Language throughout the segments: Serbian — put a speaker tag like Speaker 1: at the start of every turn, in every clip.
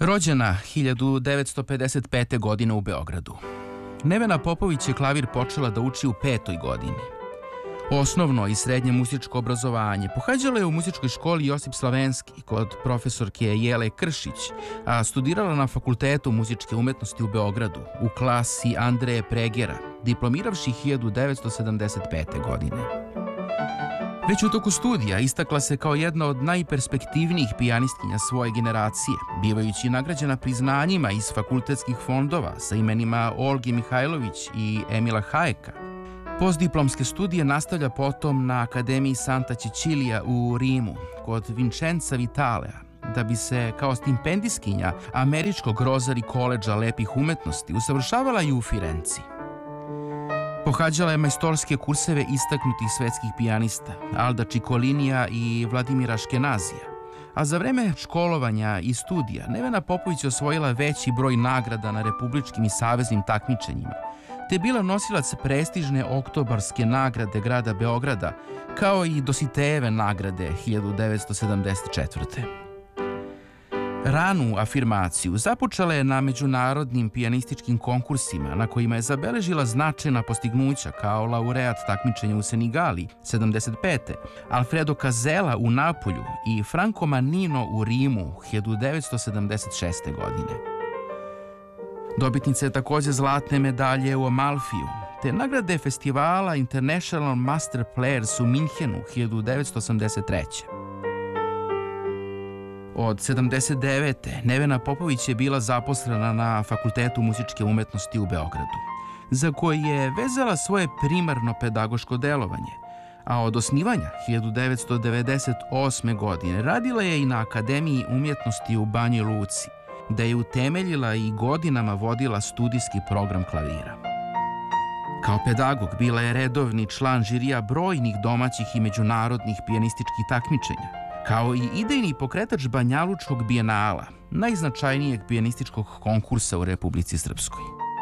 Speaker 1: Rođena 1955. godine u Beogradu. Nevena Popović je klavir počela da uči u 5. godini. Osnovno i srednje muzičko obrazovanje pohađala je u muzičkoj školi Josip Slavenski kod profesorke Jele Kršić, a studirala na Fakultetu muzičke umetnosti u Beogradu u klasi Andreje Pregera, diplomiravši 1975. godine. Već u toku studija istakla se kao jedna od najperspektivnijih pijanistkinja svoje generacije, bivajući nagrađena priznanjima iz fakultetskih fondova sa imenima Olge Mihajlović i Emila Hajeka. Postdiplomske studije nastavlja potom na Akademiji Santa Cecilija u Rimu kod Vincenza Vitalea, da bi se kao stipendijskinja Američkog Rosary Koledža lepih umetnosti usavršavala i u Firenci. Pohađala je majstorske kurseve istaknutih svetskih pijanista Alda Ciccolinija i Vladimira Ashkenazija, a za vreme školovanja i studija Nevena Popović je osvojila veći broj nagrada na republičkim i saveznim takmičenjima, te bila nosilac prestižne oktobarske nagrade grada Beograda, kao i Dositejeve nagrade 1974. Ranu afirmaciju započela je na međunarodnim pijanističkim konkursima na kojima je zabeležila značajna postignuća kao laureat takmičenja u Senigali 75. Alfredo Casella u Napolju i Franco Manino u Rimu 1976. godine. Dobitnica je također zlatne medalje u Amalfiju, te nagrade festivala International Master Players u Minhenu 1983. Od 79. Nevena Popović je bila zaposlena na Fakultetu muzičke umetnosti u Beogradu, za koji je vezala svoje primarno pedagoško delovanje, a od osnivanja 1998. godine radila je i na Akademiji umjetnosti u Banji Luci, da je utemeljila i godinama vodila studijski program klavira. Kao pedagog bila je redovni član žirija brojnih domaćih i međunarodnih pijanističkih takmičenja, kao i idejni pokretač Banjalučkog bijenala, najznačajnijeg pijanističkog konkursa u Republici Srpskoj.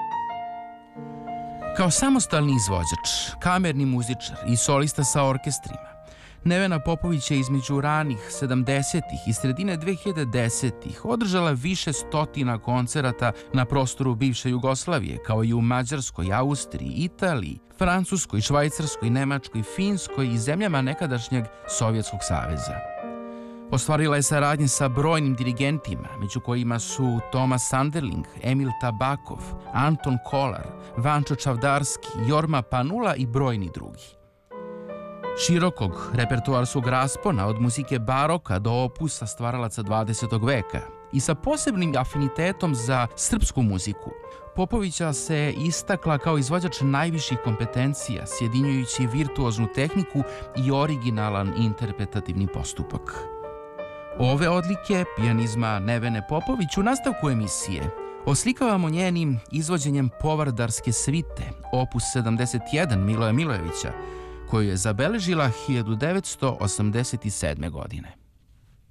Speaker 1: Kao samostalni izvođač, kamerni muzičar i solista sa orkestrima, Nevena Popović je između ranih 70-ih i sredine 2010-ih održala više stotina koncerata na prostoru bivše Jugoslavije, kao i u Mađarskoj, Austriji, Italiji, Francuskoj, Švajcarskoj, Nemačkoj, Finskoj i zemljama nekadašnjeg Sovjetskog saveza. Ostvarila je saradnje sa brojnim dirigentima, među kojima su Tomas Sanderling, Emil Tabakov, Anton Kolar, Vančo Čavdarski, Jorma Panula i brojni drugi. Širokog repertoarskog raspona od muzike baroka do opusa stvaralaca 20. veka i sa posebnim afinitetom za srpsku muziku, Popovića se istakla kao izvođač najviših kompetencija, sjedinjujući virtuoznu tehniku i originalan interpretativni postupak. Ove odlike pijanizma Nevene Popović u nastavku emisije oslikavamo njenim izvođenjem Povardarske svite, opus 71 Miloja Milojevića, koju je zabeležila 1987. godine.